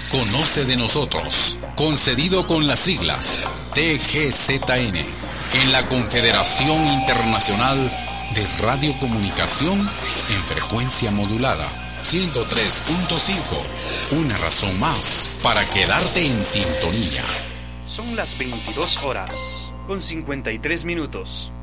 Conoce de nosotros, concedido con las siglas TGZN, en la Confederación Internacional de Radiocomunicación en frecuencia modulada 103.5. Una razón más para quedarte en sintonía. Son las 22 horas con 53 minutos.